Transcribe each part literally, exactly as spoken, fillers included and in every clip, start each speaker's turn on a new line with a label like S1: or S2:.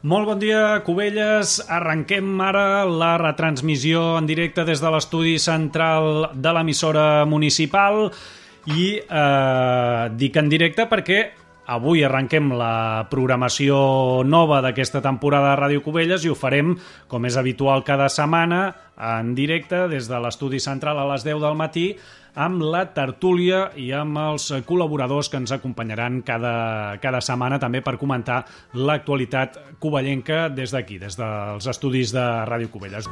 S1: Molt bon dia, Cubelles. Arrenquem ara la retransmissió en directe des de l'estudi central de l'emissora municipal i eh, dic en directe perquè avui arrenquem la programació nova d'aquesta temporada de Ràdio Cubelles i ho farem, com és habitual cada setmana, en directe des de l'estudi central a les deu del matí amb la tertúlia i amb els col·laboradors que ens acompanyaran cada, cada setmana també per comentar l'actualitat cuballenca des d'aquí, des dels estudis de Ràdio Cubelles.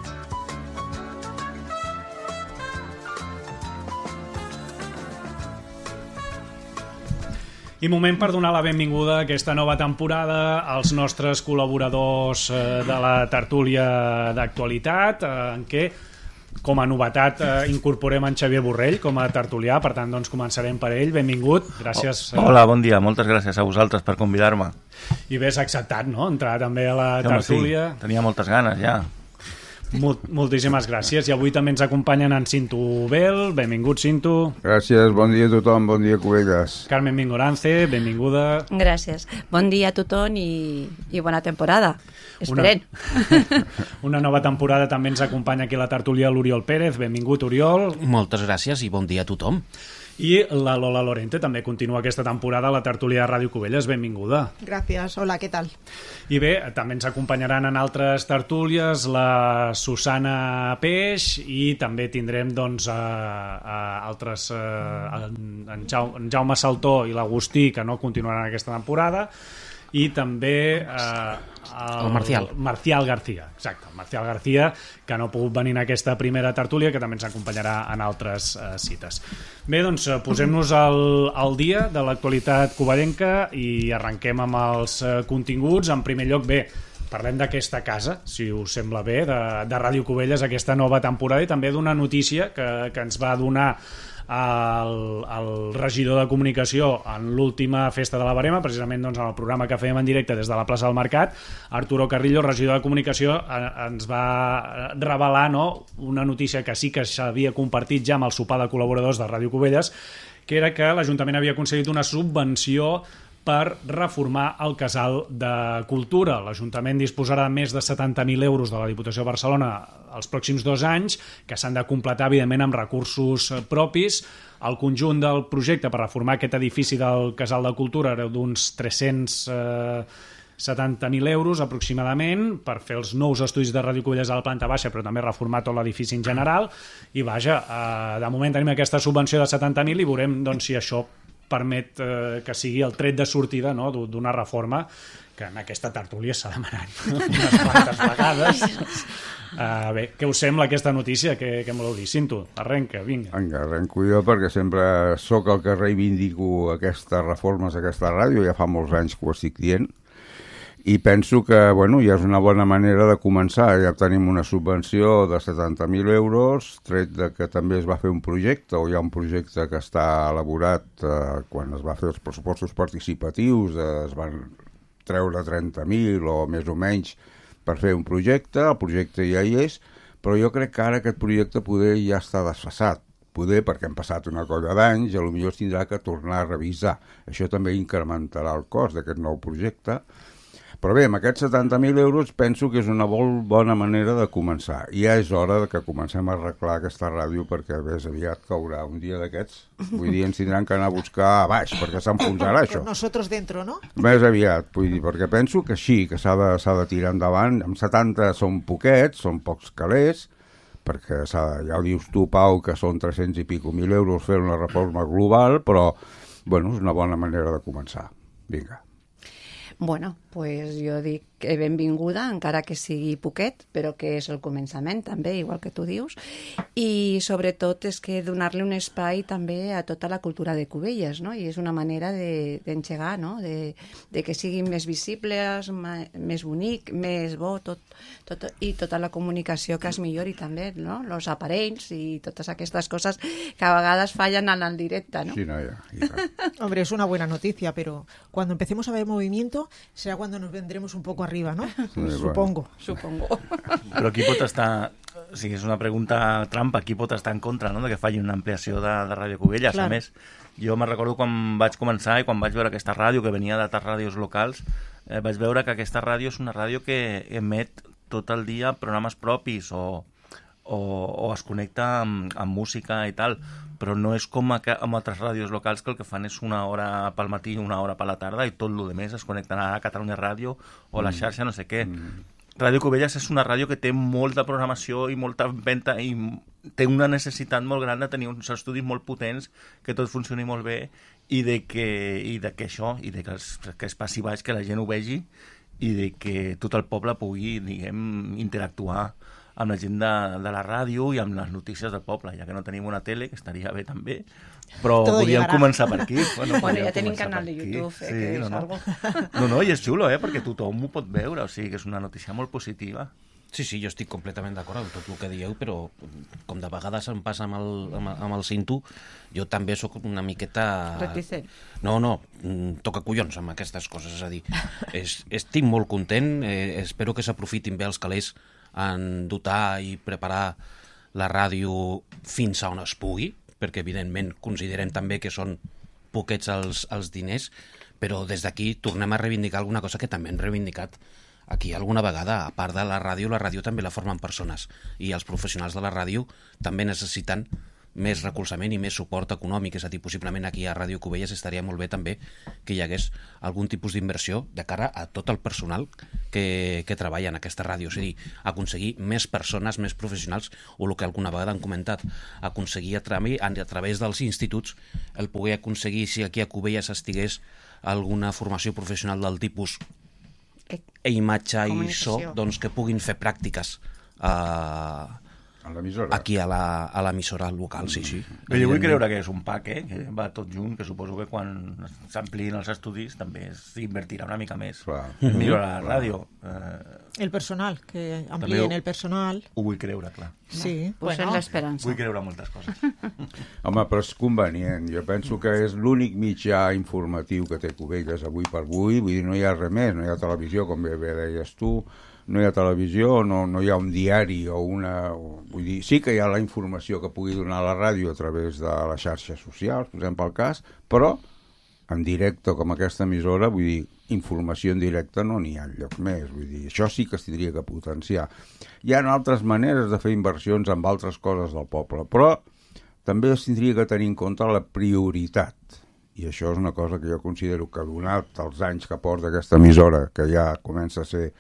S1: I moment per donar la benvinguda a aquesta nova temporada als nostres col·laboradors de la tertúlia d'actualitat, en què, com a novetat, incorporem en Xavier Borrell com a tertulià, per tant, doncs començarem per ell. Benvingut, gràcies.
S2: Hola, bon dia, moltes gràcies a vosaltres per convidar-me.
S1: I bé, s'ha acceptat, no?, entrar també a la tertúlia.
S2: Sí, tenia moltes ganes, ja.
S1: Molt, moltíssimes gràcies. I avui també ens acompanyen en Cinto Bel. Benvingut, Cinto.
S3: Gràcies, bon dia a tothom, bon dia, Cubelles.
S1: Carmen Mingorance, benvinguda.
S4: Gràcies. Bon dia a tothom i, i bona temporada. Esperem.
S1: Una, una nova temporada també ens acompanya aquí a la tertúlia l'Oriol Pérez. Benvingut, Oriol.
S5: Moltes gràcies i bon dia a tothom.
S1: I la Lola Lorente també continua aquesta temporada a la tertúlia de Ràdio Cubelles. Benvinguda.
S6: Gràcies. Hola, què tal?
S1: I bé, també ens acompanyaran en altres tertúlies la Susana Peix i també tindrem doncs a, a altres a, en, Jau, en Jaume Saltó i l'Agustí, que no continuaran aquesta temporada, i també eh, el,
S5: el Marcial.
S1: Marcial García, exacte, el Marcial García, que no ha pogut venir en aquesta primera tertúlia, que també ens acompanyarà en altres eh, cites. Bé, doncs posem-nos al, al dia de l'actualitat cuballenca i arrenquem amb els eh, continguts. En primer lloc, bé, parlem d'aquesta casa, si us sembla bé, de, de Ràdio Cubelles, aquesta nova temporada, i també d'una notícia que, que ens va donar El, el regidor de comunicació en l'última festa de la Verema, precisament doncs, en el programa que fèiem en directe des de la plaça del Mercat. Arturo Carrillo, regidor de comunicació, ens va revelar, no?, una notícia que sí que s'havia compartit ja amb el sopar de col·laboradors de Ràdio Cubelles, que era que l'Ajuntament havia aconseguit una subvenció per reformar el Casal de Cultura. L'Ajuntament disposarà de més de setanta mil euros de la Diputació de Barcelona els pròxims dos anys, que s'han de completar, evidentment, amb recursos propis. El conjunt del projecte per reformar aquest edifici del Casal de Cultura era d'uns tres-cents setanta mil euros aproximadament per fer els nous estudis de Ràdio Cubelles a la planta baixa, però també reformar tot l'edifici en general. I vaja, eh, de moment tenim aquesta subvenció de setanta mil i veurem doncs, si això permet eh, que sigui el tret de sortida, no?, d'una reforma que en aquesta tertúlia s'ha demanat unes quantes vegades. Uh, bé, què us sembla aquesta notícia? Què, què em voleu dir? Cinto, arrenca, vinga.
S3: Vinga, arrenco jo perquè sempre sóc el que reivindico aquestes reformes d'aquesta ràdio, ja fa molts anys que ho estic dient, i penso que, bueno, ja és una bona manera de començar. Ja tenim una subvenció de setanta mil euros, tret de que també es va fer un projecte, o hi ha un projecte que està elaborat eh, quan es va fer els pressupostos participatius, eh, es van treure trenta mil o més o menys per fer un projecte, el projecte ja hi és, però jo crec que ara aquest projecte poder ja està desfasat. Poder, perquè han passat una colla d'anys, i potser es tindrà que tornar a revisar. Això també incrementarà el cost d'aquest nou projecte. Però bé, amb aquests setanta mil euros penso que és una molt bona manera de començar. Ja és hora que comencem a arreglar aquesta ràdio perquè més aviat caurà un dia d'aquests. Vull dir, ens tindran que anar a buscar a baix perquè s'enfonsarà això.
S6: Nosotros dentro, no?
S3: Més aviat, vull dir, perquè penso que sí, que s'ha de, s'ha de tirar endavant. Amb setanta són poquets, són pocs calés, perquè ja ho dius tu, Pau, que són tres-cents i pico mil euros fer una reforma global, però bueno, és una bona manera de començar. Vinga.
S4: Bueno, pues jo dic que benvinguda, encara que sigui poquet, però que és el començament també, igual que tu dius, i sobretot és que donar-li un espai també a tota la cultura de Cubelles, no? I és una manera d'engegar, no?, de, de que siguin més visibles, més bonic, més bo, tot, tot, i tota la comunicació que es millori també, no?, els aparells i totes aquestes coses que a vegades fallen en el directe, ¿no?
S3: Sí, no, ya, ya.
S6: Hombre, es una buena noticia, pero cuando empecemos a ver movimiento será cuando nos vendremos un poco arriba, ¿no?
S3: Sí,
S6: Supongo.
S4: Supongo.
S2: Però aquí pot estar O sigui, és una pregunta trampa. Qui pot estar en contra, no?, de que facin una ampliació de, de Ràdio Cubelles?
S6: Clar.
S2: A més, jo me'n recordo quan vaig començar i quan vaig veure aquesta ràdio, que venia d'altres ràdios locals, eh, vaig veure que aquesta ràdio és una ràdio que emet tot el dia programes propis o, o, o es connecta amb, amb música i tal, però no és com a, amb altres ràdios locals que el que fan és una hora pel matí i una hora per la tarda i tot el que més es connecten a Catalunya Ràdio o a la xarxa, no sé què. Mm. Ràdio Cubelles és una ràdio que té molta programació i molta venda i té una necessitat molt gran de tenir uns estudis molt potents, que tot funcioni molt bé i de que, i de que això, i de que, els, que es passi baix, que la gent ho vegi i de que tot el poble pugui, diguem, interactuar amb la gent de, de la ràdio i amb les notícies del poble, ja que no tenim una tele, que estaria bé també, però
S6: Todo
S2: podríem
S6: llegarà.
S2: començar per aquí. Bueno,
S4: Bueno,
S2: podríem
S4: ja tenim
S2: començar
S4: canal
S2: per
S4: de
S2: aquí.
S4: YouTube, eh,
S2: Sí,
S4: que
S2: no,
S4: és
S2: no.
S4: algo.
S2: No, no, i és xulo, eh, perquè tothom ho pot veure, o sigui que és una notícia molt positiva.
S5: Sí, sí, jo estic completament d'acord amb tot el que dieu, però com de vegades em passa amb el, amb, amb el cinto, jo també sóc una miqueta...
S4: Reticent.
S5: No, no, mm, toca collons amb aquestes coses, és a dir, és, estic molt content, eh, espero que s'aprofitin bé els calés en dotar i preparar la ràdio fins a on es pugui, perquè evidentment considerem també que són poquets els, els diners, però des d'aquí tornem a reivindicar alguna cosa que també hem reivindicat aquí alguna vegada. A part de la ràdio, la ràdio també la formen persones i els professionals de la ràdio també necessiten més recolzament i més suport econòmic, és a dir, possiblement aquí a Ràdio Cubelles estaria molt bé també que hi hagués algun tipus d'inversió de cara a tot el personal que, que treballa en aquesta ràdio, és a dir, aconseguir més persones, més professionals, o el que alguna vegada han comentat, aconseguir a, tra a través dels instituts el poder aconseguir, si aquí a Cubelles estigués alguna formació professional del tipus e imatge i so, doncs que puguin fer pràctiques a...
S3: A l'emissora.
S5: Aquí a la- a l'emissora local, sí, sí.
S2: Però jo vull creure que és un pack, eh? Que va tot junt, que suposo que quan s'ampliïn els estudis també s'invertirà una mica més.
S3: Clar.
S2: En millorar la ràdio. Eh,
S6: El personal, que
S2: També
S6: amplíen
S2: ho-
S6: el personal.
S2: ho vull creure, clar.
S6: Sí,
S4: Posem
S6: bueno,
S4: l'esperança.
S2: Vull creure moltes coses.
S3: Home, però és convenient. Jo penso que és l'únic mitjà informatiu que té Cubelles avui per avui. Vull dir, no hi ha res més, no hi ha televisió, com bé, bé deies tu, no hi ha televisió, no, no hi ha un diari o una... O, vull dir, sí que hi ha la informació que pugui donar la ràdio a través de les xarxes socials, posem pel cas, però en directe com aquesta emissora, vull dir, informació en directe no n'hi ha lloc més, vull dir, això sí que es tindria que potenciar. Hi ha altres maneres de fer inversions amb altres coses del poble, però també es tindria que tenir en compte la prioritat, i això és una cosa que jo considero que donat els anys que porta aquesta emissora, que ja comença a ser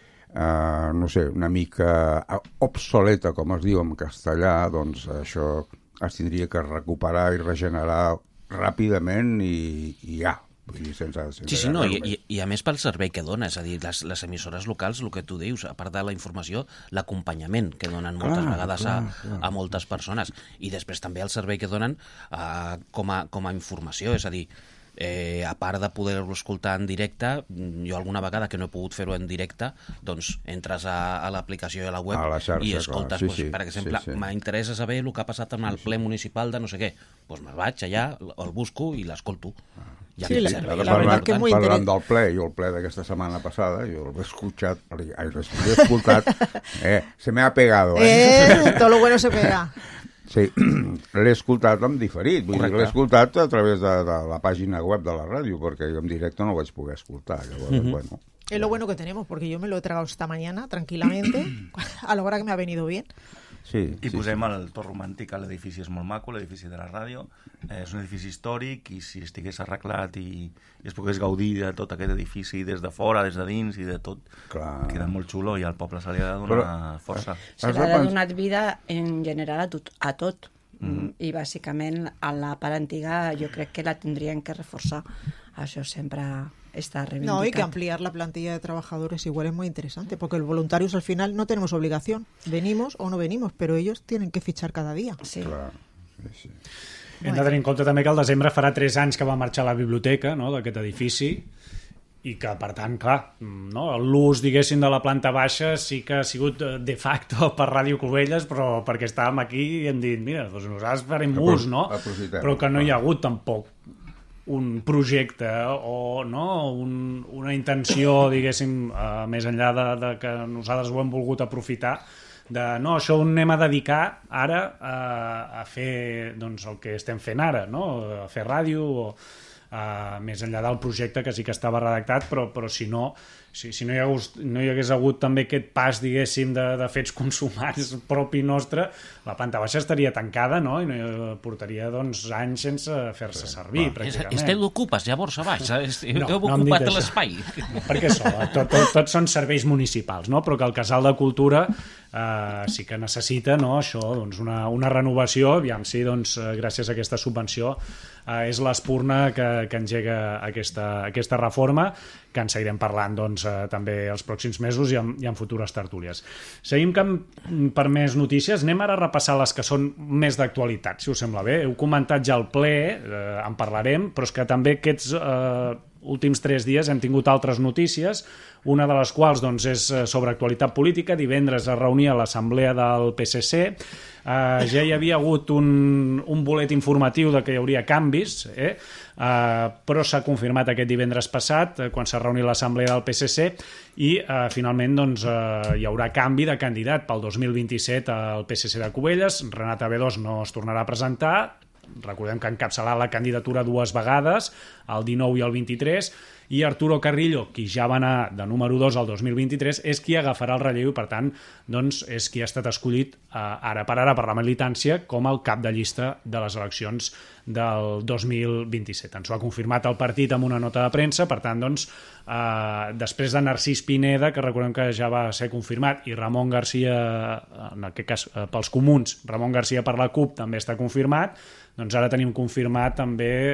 S3: Uh, no sé, una mica obsoleta, com es diu en castellà, doncs això es tindria que recuperar i regenerar ràpidament i, i ja, vull dir, sense... sense
S5: Sí, sí, no, i,
S3: res
S5: i, i a més pel servei que dona, és a dir, les, les emissores locals, el que tu dius, a part de la informació, l'acompanyament que donen moltes
S3: Clar,
S5: vegades
S3: clar,
S5: a,
S3: clar.
S5: a moltes persones, i després també el servei que donen uh, com, a, com a informació, és a dir, Eh, a part de poder-lo escoltar en directe, jo alguna vegada que no he pogut fer-ho en directe, doncs entres a, a l'aplicació i a la web
S3: A la xarxa,
S5: i escoltes,
S3: clar, sí,
S5: doncs,
S3: sí,
S5: per exemple,
S3: sí, sí.
S5: m'interessa saber el que ha passat amb el ple municipal de no sé què, doncs me'n vaig allà, el busco i l'escolto. Ja
S6: Sí,
S5: que
S6: la-
S5: servei
S3: Ara
S5: és
S6: la
S5: molt
S6: verdad que
S5: important.
S6: muy
S3: parlant
S6: interes-
S3: del ple, jo el ple d'aquesta setmana passada, jo l'he escoltat, ai, l'he escoltat, eh, se me ha pegado, eh?
S6: Eh, todo lo bueno se pega.
S3: Sí, l'he escoltat en diferit, vull dir,
S5: Correcte.
S3: l'he escoltat a través de, de la pàgina web de la ràdio, perquè jo en directe no ho vaig poder escoltar, llavors,
S5: Mhm.
S3: bueno...
S6: Es lo bueno que tenemos, porque yo me lo he tragado esta mañana tranquilamente, a la hora que me ha venido bien.
S3: Sí,
S2: I
S3: sí,
S2: posem el to romàntic a l'edifici, és molt maco, l'edifici de la ràdio, eh, és un edifici històric i si estigués arreglat i, i es pogués gaudir de tot aquest edifici des de fora, des de dins i de tot,
S3: Clar.
S2: queda molt xulo i al poble se li ha de donar
S3: Però-
S2: força.
S4: Se
S3: Has
S4: l'ha
S3: de
S4: de
S3: pens-
S4: donar vida en general a tot, a tot. Mm. I bàsicament a la part antiga jo crec que la tindrien que reforçar. Això sempre està reivindicat.
S6: No, y que ampliar la plantilla de trabajadores igual es muy interesante, porque los voluntarios al final no tenemos obligación. Venimos o no venimos, pero ellos tienen que fichar cada día.
S4: Sí.
S3: Clar, sí, sí.
S1: Hem de tenir en compte també que al desembre farà tres anys que va marxar la biblioteca, no?, d'aquest edifici, i que, per tant, clar, no, l'ús, diguéssim, de la planta baixa sí que ha sigut eh, de facto per Ràdio Cubelles, però perquè estàvem aquí i hem dit, mira, doncs nosaltres farem
S3: Apro-
S1: ús, no?
S3: aprofitem.
S1: Però que no hi ha hagut tampoc un projecte o no, un, una intenció, diguéssim, eh, més enllà de, de que nosaltres ho hem volgut aprofitar, de no, això ho anem a dedicar ara a, a fer doncs, el que estem fent ara, no? A fer ràdio o a, més enllà del projecte que sí que estava redactat, però, però si no si, si no, hi hagués, no hi hagués hagut també aquest pas, diguéssim, de, de fets consumats propi nostre, la planta baixa estaria tancada, no? I no portaria doncs, anys sense fer-se servir,
S5: És,
S1: pràcticament.
S5: esteu ocupes, llavors, a baix. eh?
S1: No,
S5: Heu
S1: no em
S5: ocupat
S1: dic això.
S5: l'espai.
S1: No, perquè això, tot, tot, tots són serveis municipals, no? Però que el Casal de Cultura eh, sí que necessita, no? Això, doncs, una, una renovació, aviam si doncs, eh, gràcies a aquesta subvenció eh, és l'espurna que, que engega aquesta, aquesta reforma, que en seguirem parlant doncs, eh, també els pròxims mesos i en, i en futures tertúlies. Seguim que, per més notícies, anem ara a repassar les que són més d'actualitat, si us sembla bé. Heu comentat ja el ple, eh, en parlarem, però és que també aquests eh, últims tres dies hem tingut altres notícies, una de les quals doncs, és sobre actualitat política. Divendres es reunia l'assemblea del P S C, Uh, ja hi havia hagut un, un bolet informatiu de que hi hauria canvis, eh? uh, però s'ha confirmat aquest divendres passat, uh, quan s'ha reunit l'assemblea del P S C, i uh, finalment doncs, uh, hi haurà canvi de candidat pel dos mil vint-i-set al P S C de Cubelles. Renat Abedós no es tornarà a presentar, recordem que ha encapçalat la candidatura dues vegades, el dinou i el vint-i-tres, i Arturo Carrillo, qui ja va anar de número dos al dos mil vint-i-tres, és qui agafarà el relleu i, per tant, doncs, és qui ha estat escollit eh, ara per ara per la militància com el cap de llista de les eleccions del dos mil vint-i-set. Ens ho ha confirmat el partit amb una nota de premsa, per tant, doncs, eh, després de Narcís Pineda, que recordem que ja va ser confirmat, i Ramon Garcia, en aquest cas eh, pels comuns, Ramon Garcia per la CUP també està confirmat, doncs ara tenim confirmat també